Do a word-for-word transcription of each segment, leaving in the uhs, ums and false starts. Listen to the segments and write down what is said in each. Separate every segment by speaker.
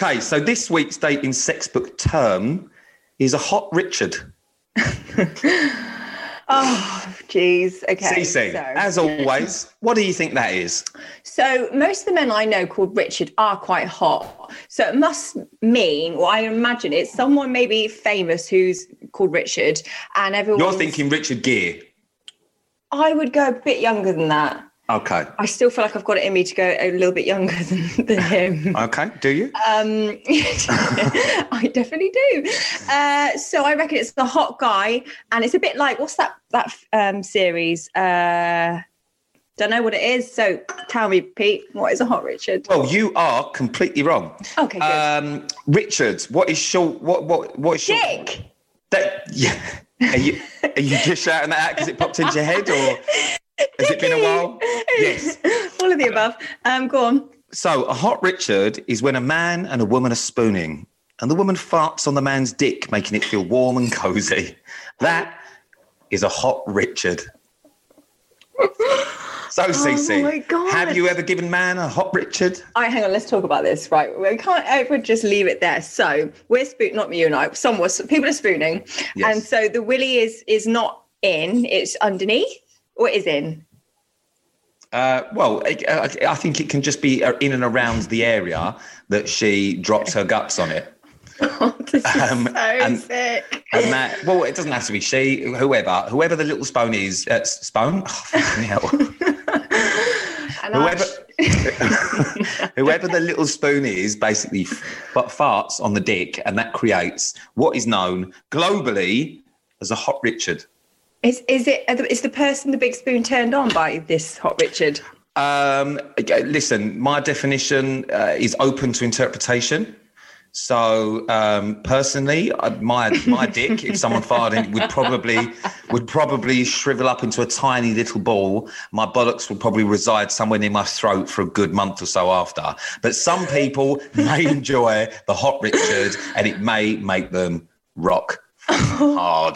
Speaker 1: Okay, so this week's dating sex book term is a hot Richard.
Speaker 2: Oh, geez. Okay.
Speaker 1: Cece,
Speaker 2: so.
Speaker 1: as always, what do you think that is?
Speaker 2: So most of the men I know called Richard are quite hot. So it must mean, or I imagine it's someone maybe famous who's called Richard, and everyone.
Speaker 1: You're thinking Richard Gere.
Speaker 2: I would go a bit younger than that.
Speaker 1: Okay.
Speaker 2: I still feel like I've got it in me to go a little bit younger than, than him.
Speaker 1: Okay, do you?
Speaker 2: Um, I definitely do. Uh, so I reckon it's the hot guy, and it's a bit like, what's that that um, series? Uh, don't know what it is. So tell me, Pete, what is a hot Richard?
Speaker 1: Well, you are completely wrong.
Speaker 2: Okay, good.
Speaker 1: Um, Richard, what is short? What what what is short?
Speaker 2: Dick.
Speaker 1: That yeah. Are you are you just shouting that out because it popped into your head, or has it been a while? Yes.
Speaker 2: All of the above. Um, go on.
Speaker 1: So a hot Richard is when a man and a woman are spooning and the woman farts on the man's dick, making it feel warm and cosy. That is a hot Richard. So, Cece,
Speaker 2: oh my God.
Speaker 1: have you ever given man a hot Richard?
Speaker 2: All right, hang on, let's talk about this, right? We can't ever just leave it there. So we're spoon, not you and I, some was, people are spooning.
Speaker 1: Yes.
Speaker 2: And so the willy is is not in, it's underneath, or it is in?
Speaker 1: Uh, well, I, I think it can just be in and around the area that she drops her guts on it.
Speaker 2: Oh, this is
Speaker 1: Um,
Speaker 2: so
Speaker 1: and-
Speaker 2: sick.
Speaker 1: And that, well, it doesn't have to be she, whoever, whoever the little spone is, uh, spone? Oh, fucking hell.
Speaker 2: And
Speaker 1: Whoever,
Speaker 2: I-
Speaker 1: whoever the little spoon is, basically f- but farts on the dick, and that creates what is known globally as a hot Richard.
Speaker 2: Is is it is the person the big spoon turned on by this hot Richard?
Speaker 1: Um, listen, my definition uh, is open to interpretation. So um, personally, uh, my my dick, if someone farted in it, would probably would probably shrivel up into a tiny little ball. My bollocks would probably reside somewhere near my throat for a good month or so after. But some people may enjoy the hot Richard, and it may make them rock hard.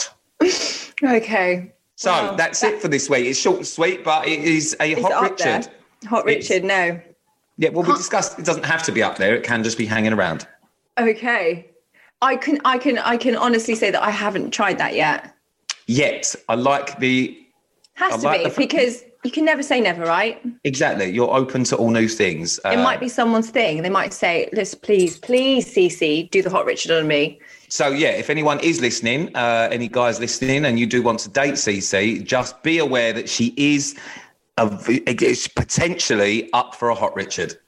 Speaker 2: Okay.
Speaker 1: So
Speaker 2: Well,
Speaker 1: that's
Speaker 2: that-
Speaker 1: it for this week. It's short and sweet, but it is a
Speaker 2: Is it
Speaker 1: hot
Speaker 2: up
Speaker 1: Richard.
Speaker 2: there? Hot
Speaker 1: It's-
Speaker 2: Richard, no.
Speaker 1: Yeah, well, we discussed it doesn't have to be up there. It can just be hanging around.
Speaker 2: Okay. I can I can I can honestly say that I haven't tried that yet.
Speaker 1: Yet, I like the...
Speaker 2: Has
Speaker 1: I
Speaker 2: to
Speaker 1: like
Speaker 2: be,
Speaker 1: the-
Speaker 2: because you can never say never, right?
Speaker 1: Exactly. You're open to all new things.
Speaker 2: It
Speaker 1: Uh,
Speaker 2: might be someone's thing. They might say, "Let's please, please, Cece, do the hot Richard on me."
Speaker 1: So, yeah, if anyone is listening, uh, any guys listening, and you do want to date Cece, just be aware that she is, a, is potentially up for a hot Richard.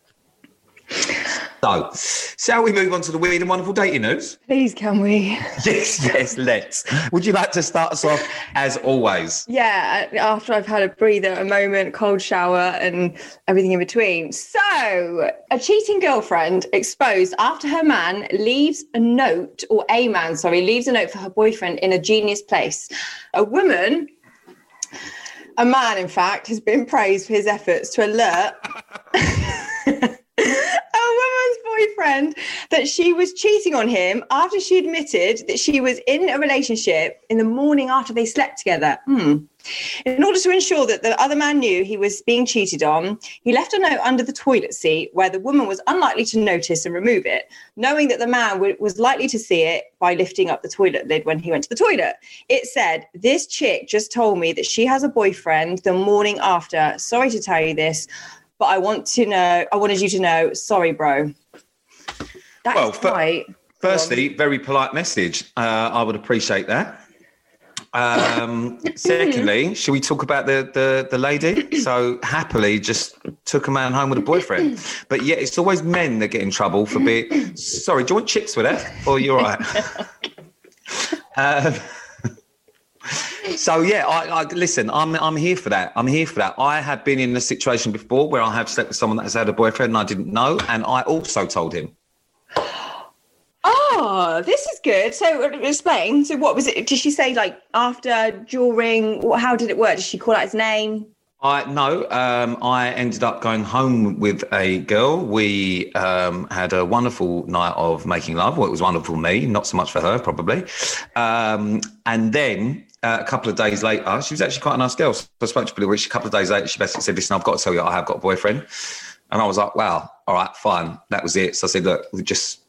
Speaker 1: So, shall we move on to the weird and wonderful dating news?
Speaker 2: Please, can we?
Speaker 1: Yes, yes, let's. Would you like to start us off as always?
Speaker 2: Yeah, after I've had a breather, a moment, cold shower, and everything in between. So, a cheating girlfriend exposed after her man leaves a note, or a man, sorry, leaves a note for her boyfriend in a genius place. A woman, a man, in fact, has been praised for his efforts to alert a woman's boyfriend that she was cheating on him after she admitted that she was in a relationship in the morning after they slept together. Hmm. In order to ensure that the other man knew he was being cheated on, he left a note under the toilet seat where the woman was unlikely to notice and remove it, knowing that the man w- was likely to see it by lifting up the toilet lid when he went to the toilet. It said, "This chick just told me that she has a boyfriend the morning after. Sorry to tell you this, but I want to know, I wanted you to know, sorry, bro." That's
Speaker 1: Well, fir-
Speaker 2: quite...
Speaker 1: Firstly, very polite message. Uh, I would appreciate that. Um, secondly, should we talk about the, the, the lady? So happily just took a man home with a boyfriend. But yeah, it's always men that get in trouble for being... Sorry, do you want chips with that? Or you're all right? um, so yeah, I, I listen, I'm I'm here for that. I'm here for that. I have been in a situation before where I have slept with someone that has had a boyfriend and I didn't know, and I also told him.
Speaker 2: Oh, this is good. So uh, explain. So what was it? Did she say like after, during, wh- how did it work? Did she call out his name?
Speaker 1: I no, um, I ended up going home with a girl. We um, had a wonderful night of making love. Well, it was wonderful for me, not so much for her, probably. Um, and then uh, a couple of days later, she was actually quite a nice girl. So I spoke to Billy Rich. A couple of days later, she basically said, "Listen, I've got to tell you, I have got a boyfriend." And I was like, "Wow, all right, fine." That was it. So I said, "Look, we just